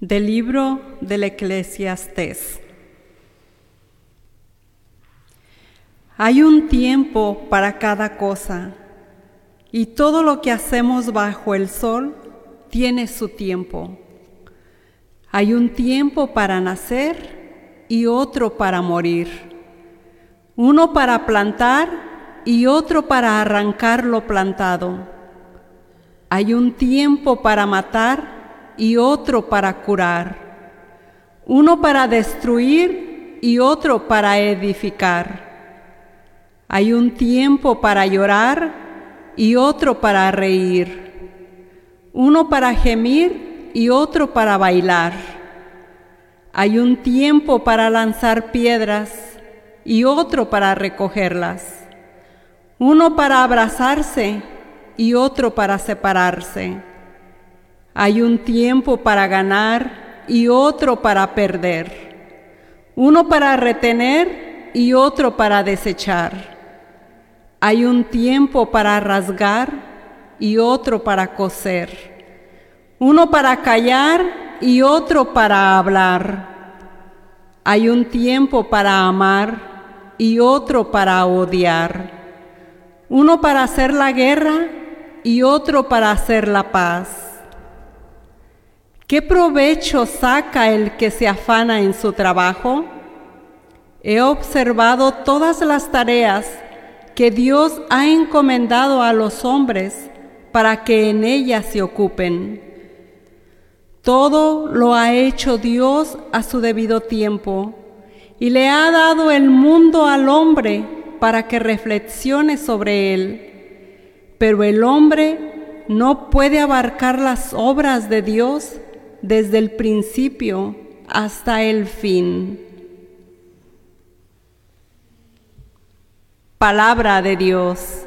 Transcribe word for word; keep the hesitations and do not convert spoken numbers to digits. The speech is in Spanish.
Del libro del Eclesiastés. Hay un tiempo para cada cosa, y todo lo que hacemos bajo el sol tiene su tiempo. Hay un tiempo para nacer y otro para morir, uno para plantar y otro para arrancar lo plantado. Hay un tiempo para matar y otro para curar, uno para destruir y otro para edificar. Hay un tiempo para llorar y otro para reír, uno para gemir y otro para bailar. Hay un tiempo para lanzar piedras y otro para recogerlas, uno para abrazarse y otro para separarse. Hay un tiempo para ganar y otro para perder, uno para retener y otro para desechar. Hay un tiempo para rasgar y otro para coser, uno para callar y otro para hablar. Hay un tiempo para amar y otro para odiar, uno para hacer la guerra y otro para hacer la paz. ¿Qué provecho saca el que se afana en su trabajo? He observado todas las tareas que Dios ha encomendado a los hombres para que en ellas se ocupen. Todo lo ha hecho Dios a su debido tiempo, y le ha dado el mundo al hombre para que reflexione sobre él. Pero el hombre no puede abarcar las obras de Dios desde el principio hasta el fin. Palabra de Dios.